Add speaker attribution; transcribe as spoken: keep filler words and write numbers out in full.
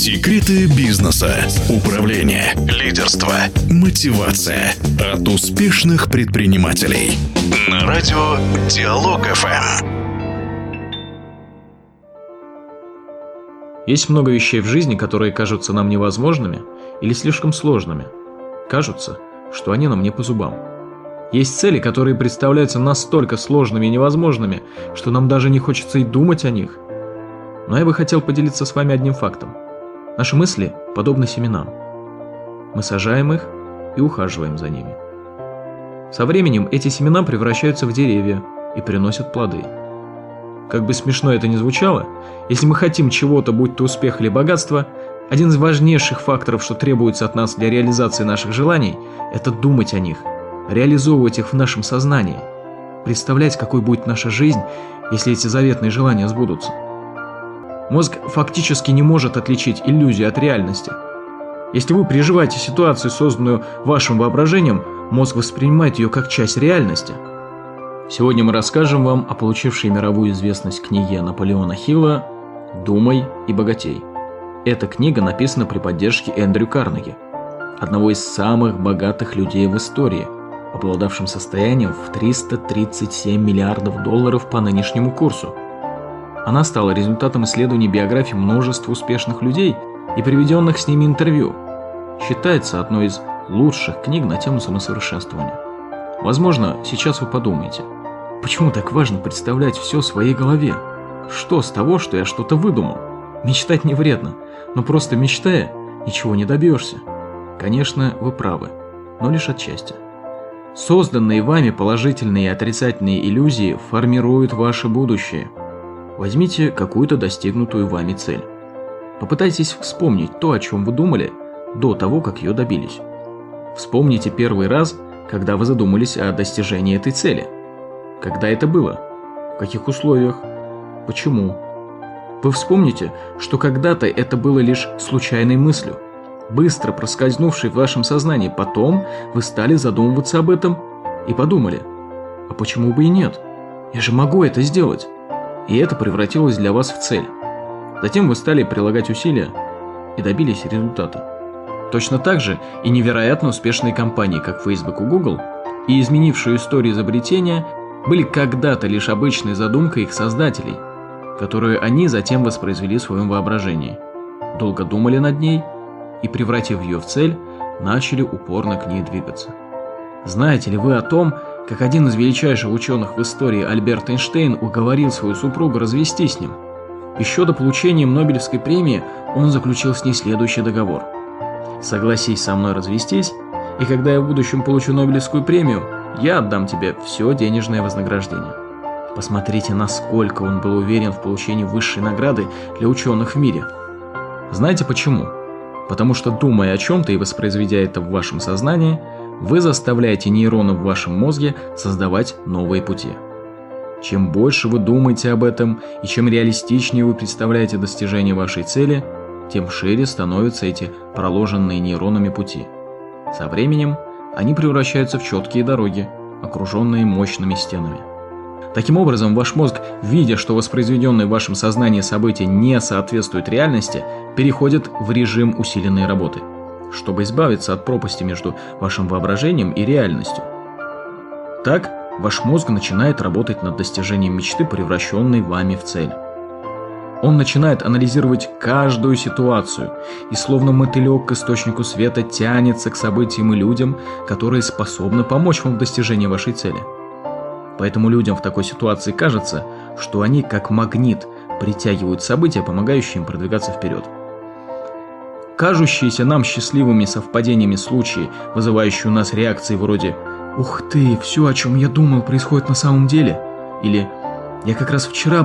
Speaker 1: Секреты бизнеса, управления, лидерства, мотивация от успешных предпринимателей. На радио Диалог эф эм.
Speaker 2: Есть много вещей в жизни, которые кажутся нам невозможными или слишком сложными. Кажутся, что они нам не по зубам. Есть цели, которые представляются настолько сложными и невозможными, что нам даже не хочется и думать о них. Но я бы хотел поделиться с вами одним фактом. Наши мысли подобны семенам. Мы сажаем их и ухаживаем за ними. Со временем эти семена превращаются в деревья и приносят плоды. Как бы смешно это ни звучало, если мы хотим чего-то, будь то успех или богатство, один из важнейших факторов, что требуется от нас для реализации наших желаний, это думать о них, реализовывать их в нашем сознании, представлять, какой будет наша жизнь, если эти заветные желания сбудутся. Мозг фактически не может отличить иллюзию от реальности. Если вы переживаете ситуацию, созданную вашим воображением, мозг воспринимает ее как часть реальности. Сегодня мы расскажем вам о получившей мировую известность книге Наполеона Хилла «Думай и богатей». Эта книга написана при поддержке Эндрю Карнеги, одного из самых богатых людей в истории, обладавшим состоянием в триста тридцать семь миллиардов долларов по нынешнему курсу. Она стала результатом исследований биографий множества успешных людей и приведенных с ними интервью. Считается одной из лучших книг на тему самосовершенствования. Возможно, сейчас вы подумаете, почему так важно представлять все в своей голове? Что с того, что я что-то выдумал? Мечтать не вредно, но просто мечтая, ничего не добьешься. Конечно, вы правы, но лишь отчасти. Созданные вами положительные и отрицательные иллюзии формируют ваше будущее. Возьмите какую-то достигнутую вами цель. Попытайтесь вспомнить то, о чем вы думали до того, как ее добились. Вспомните первый раз, когда вы задумались о достижении этой цели. Когда это было? В каких условиях? Почему? Вы вспомните, что когда-то это было лишь случайной мыслью, быстро проскользнувшей в вашем сознании. Потом вы стали задумываться об этом и подумали, а почему бы и нет? Я же могу это сделать. И это превратилось для вас в цель. Затем вы стали прилагать усилия и добились результата. Точно так же и невероятно успешные компании, как Facebook и Google, и изменившие историю изобретения, были когда-то лишь обычной задумкой их создателей, которую они затем воспроизвели в своем воображении, долго думали над ней и, превратив ее в цель, начали упорно к ней двигаться. Знаете ли вы о том, как один из величайших ученых в истории Альберт Эйнштейн уговорил свою супругу развестись с ним? Еще до получения Нобелевской премии он заключил с ней следующий договор. «Согласись со мной развестись, и когда я в будущем получу Нобелевскую премию, я отдам тебе все денежное вознаграждение». Посмотрите, насколько он был уверен в получении высшей награды для ученых в мире. Знаете почему? Потому что, думая о чем-то и воспроизведя это в вашем сознании, вы заставляете нейроны в вашем мозге создавать новые пути. Чем больше вы думаете об этом и чем реалистичнее вы представляете достижение вашей цели, тем шире становятся эти проложенные нейронами пути. Со временем они превращаются в четкие дороги, окруженные мощными стенами. Таким образом, ваш мозг, видя, что воспроизведенное в вашем сознании событие не соответствует реальности, переходит в режим усиленной работы, чтобы избавиться от пропасти между вашим воображением и реальностью. Так, ваш мозг начинает работать над достижением мечты, превращенной вами в цель. Он начинает анализировать каждую ситуацию и, словно мотылек к источнику света, тянется к событиям и людям, которые способны помочь вам в достижении вашей цели. Поэтому людям в такой ситуации кажется, что они, как магнит, притягивают события, помогающие им продвигаться вперед. Кажущиеся нам счастливыми совпадениями случаи, вызывающие у нас реакции вроде «Ух ты, все, о чем я думал, происходит на самом деле» или «Я как раз вчера